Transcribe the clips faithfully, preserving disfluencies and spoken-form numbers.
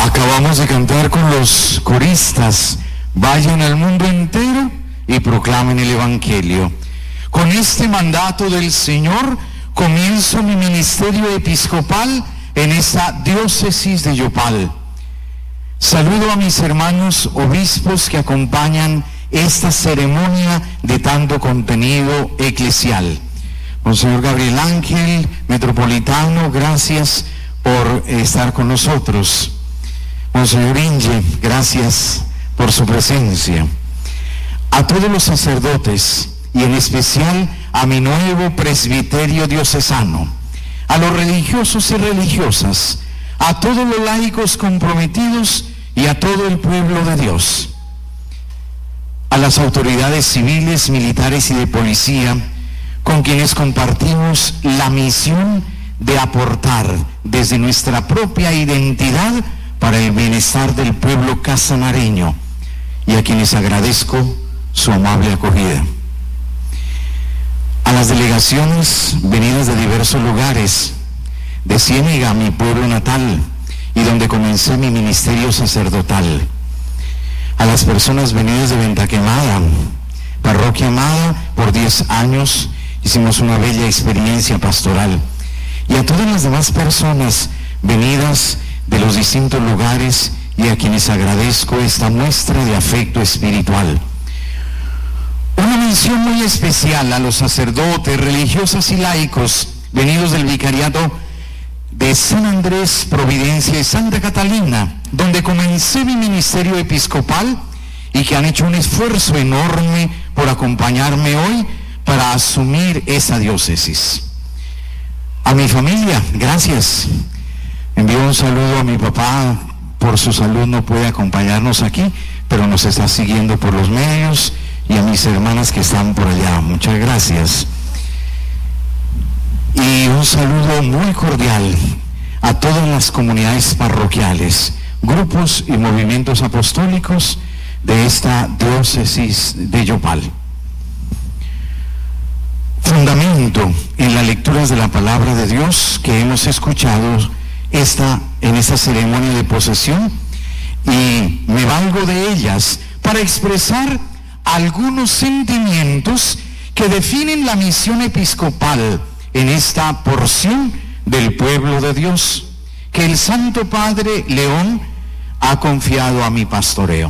Acabamos de cantar con los coristas, vayan al mundo entero y proclamen el Evangelio. Con este mandato del Señor comienzo mi ministerio episcopal en esta diócesis de Yopal. Saludo a mis hermanos obispos que acompañan esta ceremonia de tanto contenido eclesial. Monseñor Gabriel Ángel, metropolitano, gracias por estar con nosotros. Monseñor Inge, gracias por su presencia. A todos los sacerdotes y en especial a mi nuevo presbiterio diocesano, a los religiosos y religiosas, a todos los laicos comprometidos y a todo el pueblo de Dios, a las autoridades civiles, militares y de policía, con quienes compartimos la misión de aportar desde nuestra propia identidad para el bienestar del pueblo casanareño, y a quienes agradezco su amable acogida. A las delegaciones venidas de diversos lugares, de Ciénega, mi pueblo natal, y donde comencé mi ministerio sacerdotal. A las personas venidas de Venta Quemada, parroquia amada, por diez años hicimos una bella experiencia pastoral. Y a todas las demás personas venidas de los distintos lugares y a quienes agradezco esta muestra de afecto espiritual. Una mención muy especial a los sacerdotes, religiosas y laicos venidos del vicariato de San Andrés, Providencia y Santa Catalina, donde comencé mi ministerio episcopal y que han hecho un esfuerzo enorme por acompañarme hoy para asumir esa diócesis. A mi familia, gracias. Envío un saludo a mi papá, por su salud no puede acompañarnos aquí, pero nos está siguiendo por los medios, y a mis hermanas que están por allá, muchas gracias. Y un saludo muy cordial a todas las comunidades parroquiales, grupos y movimientos apostólicos de esta diócesis de Yopal. Fundamento en las lecturas de la palabra de Dios que hemos escuchado esta, en esta ceremonia de posesión, y me valgo de ellas para expresar algunos sentimientos que definen la misión episcopal en esta porción del pueblo de Dios que el Santo Padre León ha confiado a mi pastoreo.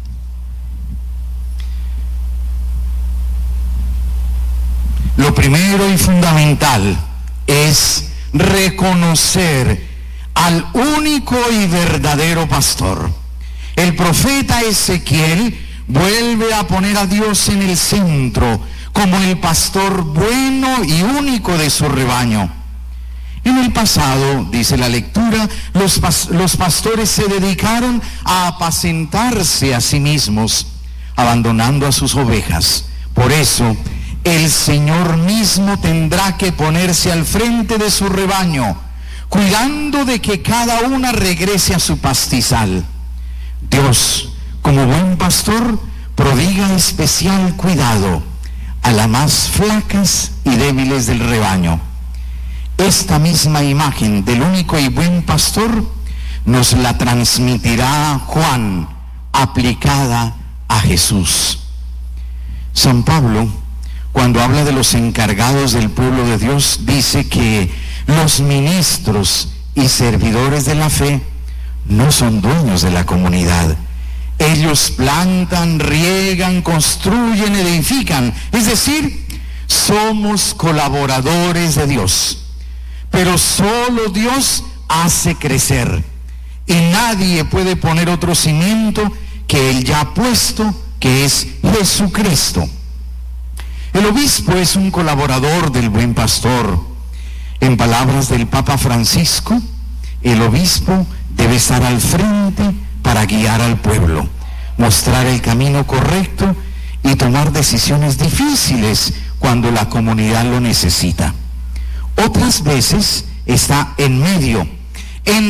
Lo primero y fundamental es reconocer al único y verdadero pastor. El profeta Ezequiel vuelve a poner a Dios en el centro como el pastor bueno y único de su rebaño. En el pasado, dice la lectura, los, pas- los pastores se dedicaron a apacentarse a sí mismos, abandonando a sus ovejas. Por eso, el Señor mismo tendrá que ponerse al frente de su rebaño, cuidando de que cada una regrese a su pastizal. Dios, como buen pastor, prodiga especial cuidado a las más flacas y débiles del rebaño. Esta misma imagen del único y buen pastor nos la transmitirá Juan, aplicada a Jesús. San Pablo, cuando habla de los encargados del pueblo de Dios, dice que los ministros y servidores de la fe no son dueños de la comunidad. Ellos plantan, riegan, construyen, edifican. Es decir, somos colaboradores de Dios. Pero solo Dios hace crecer. Y nadie puede poner otro cimiento que Él ya ha puesto, que es Jesucristo. El obispo es un colaborador del buen pastor. En palabras del Papa Francisco, el obispo debe estar al frente para guiar al pueblo, mostrar el camino correcto y tomar decisiones difíciles cuando la comunidad lo necesita. Otras veces está en medio, en